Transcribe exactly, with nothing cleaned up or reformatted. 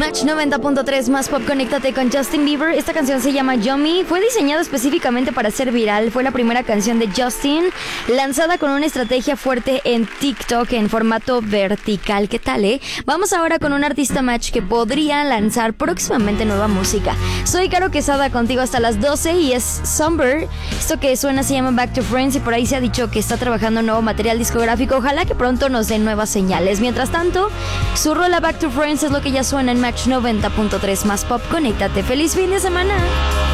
Match noventa punto tres más pop, conéctate con Justin Bieber. Esta canción se llama Yummy. Fue diseñada específicamente para ser viral. Fue la primera canción de Justin lanzada con una estrategia fuerte en TikTok en formato vertical. ¿Qué tal, eh? Vamos ahora con un artista Match que podría lanzar próximamente nueva música. Soy Caro Quesada contigo hasta las doce y es Somber. Esto que suena se llama Back to Friends y por ahí se ha dicho que está trabajando en nuevo material discográfico. Ojalá que pronto nos den nuevas señales. Mientras tanto, su rola Back to Friends es lo que ya suena en Match noventa punto tres más pop. Conéctate. ¡Feliz fin de semana!